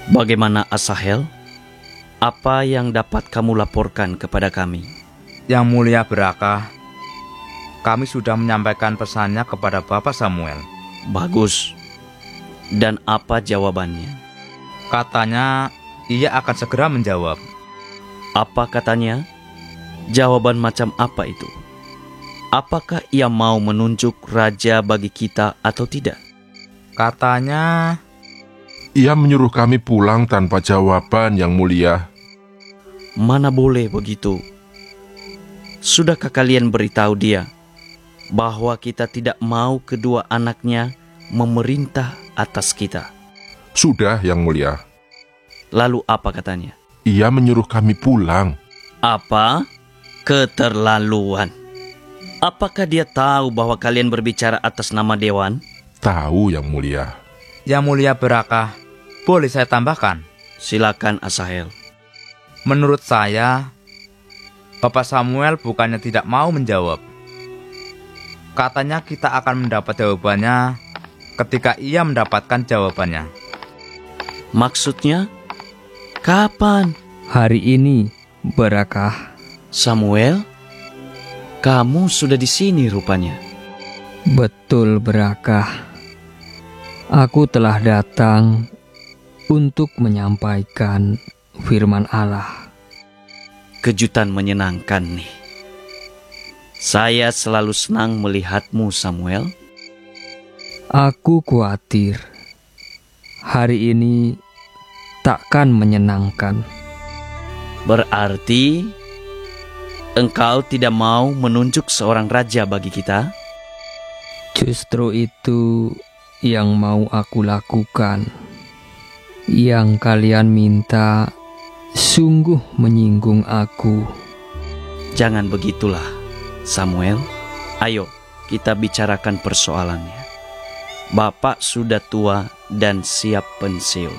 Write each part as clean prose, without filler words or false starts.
Bagaimana Asahel? Apa yang dapat kamu laporkan kepada kami? Yang mulia Berakah, kami sudah menyampaikan pesannya kepada Bapak Samuel. Bagus. Dan apa jawabannya? Katanya ia akan segera menjawab. Apa katanya? Jawaban macam apa itu? Apakah ia mau menunjuk raja bagi kita atau tidak? Katanya Ia menyuruh kami pulang tanpa jawaban, Yang Mulia. Mana boleh begitu? Sudahkah kalian beritahu dia bahwa kita tidak mau kedua anaknya memerintah atas kita? Sudah, Yang Mulia. Lalu apa katanya? Ia menyuruh kami pulang. Apa? Keterlaluan. Apakah dia tahu bahwa kalian berbicara atas nama Dewan? Tahu, Yang Mulia. Yang mulia Berakah, boleh saya tambahkan? Silakan Asahel. Menurut saya, Bapak Samuel bukannya tidak mau menjawab. Katanya kita akan mendapat jawabannya ketika ia mendapatkan jawabannya. Maksudnya? Kapan? Hari ini, Berakah. Samuel, kamu sudah di sini rupanya. Betul, Berakah. Aku telah datang untuk menyampaikan firman Allah. Kejutan menyenangkan nih. Saya selalu senang melihatmu, Samuel. Aku khawatir hari ini takkan menyenangkan. Berarti engkau tidak mau menunjuk seorang raja bagi kita? Justru itu yang mau aku lakukan. Yang kalian minta sungguh menyinggung aku. Jangan begitulah, Samuel. Ayo, kita bicarakan persoalannya. Bapak sudah tua dan siap pensiun.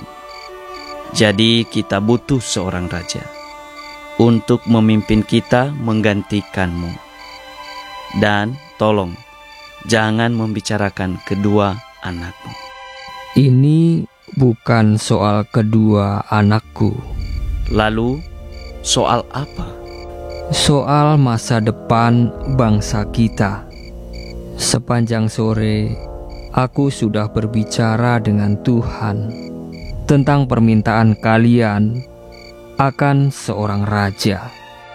Jadi kita butuh seorang raja untuk memimpin kita menggantikanmu. Dan tolong, jangan membicarakan kedua anakmu. Ini bukan soal kedua anakku. Lalu, soal apa? Soal masa depan bangsa kita. Sepanjang sore, aku sudah berbicara dengan Tuhan tentang permintaan kalian akan seorang raja.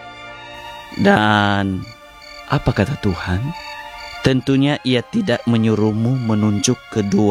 Dan apa kata Tuhan? Tentunya ia tidak menyuruhmu menunjuk kedua